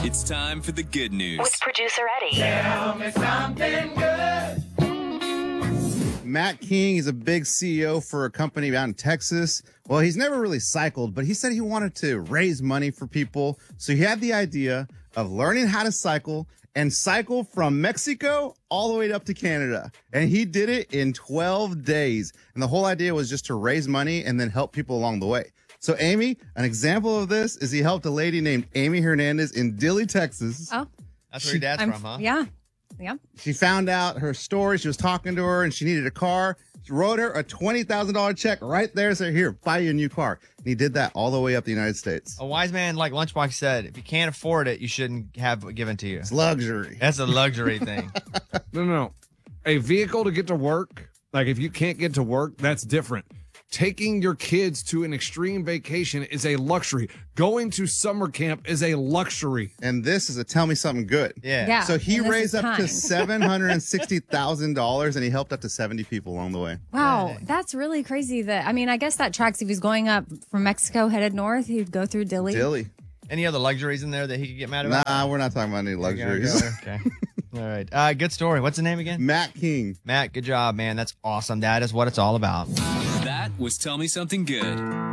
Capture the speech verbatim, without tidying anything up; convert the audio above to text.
It's time for the good news. With producer Eddie. Tell me something good. Matt King is a big C E O for a company out in Texas. Well, he's never really cycled, but he said he wanted to raise money for people. So he had the idea of learning how to cycle and cycle from Mexico all the way up to Canada. And he did it in twelve days. And the whole idea was just to raise money and then help people along the way. So, Amy, an example of this is he helped a lady named Amy Hernandez in Dilley, Texas. Oh, That's where your dad's I'm, from, huh? yeah. Yeah. She found out her story. She was talking to her and she needed a car. She wrote her a twenty thousand dollars check right there. Said, here, buy you a new car. And he did that all the way up the United States. A wise man like Lunchbox said, if you can't afford it, you shouldn't have it given to you. It's luxury. That's a luxury thing. No, no, no. A vehicle to get to work, like if you can't get to work, that's different. Taking your kids to an extreme vacation is a luxury. Going to summer camp is a luxury. And this is a tell me something good. Yeah. Yeah. So he and this raised is up to kind. seven hundred sixty thousand dollars and he helped up to seventy people along the way. Wow, that's really crazy. That I mean, I guess that tracks. If he's going up from Mexico headed north, he'd go through Dilley. Dilly. Any other luxuries in there that he could get mad about? Nah, we're not talking about any Okay, luxuries. Okay. All right. Uh, good story. What's the name again? Matt King. Matt, good job, man. That's awesome. That is what it's all about. That was Tell Me Something Good.